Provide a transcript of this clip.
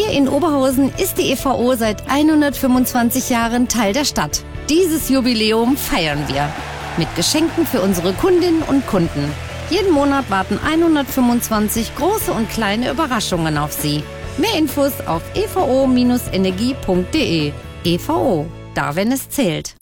Hier in Oberhausen ist die EVO seit 125 Jahren Teil der Stadt. Dieses Jubiläum feiern wir mit Geschenken für unsere Kundinnen und Kunden. Jeden Monat warten 125 große und kleine Überraschungen auf Sie. Mehr Infos auf evo-energie.de. EVO, da wenn es zählt.